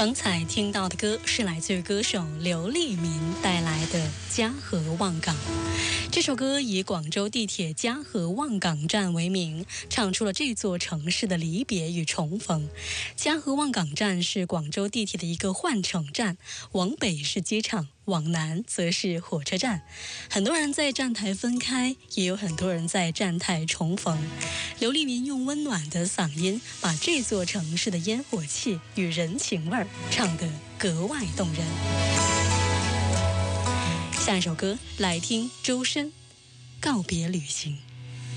刚才听到的歌是来自于歌手刘立民带来的《嘉禾望港》。这首歌以广州地铁嘉禾望港站为名，唱出了这座城市的离别与重逢。嘉禾望港站是广州地铁的一个换乘站，往北是机场，往南则是火车站。很多人在站台分开，也有很多人在站台重逢。刘立民用温暖的嗓音，把这座城市的烟火气与人情味唱得格外动人。下一首歌来听周深《告别旅行》。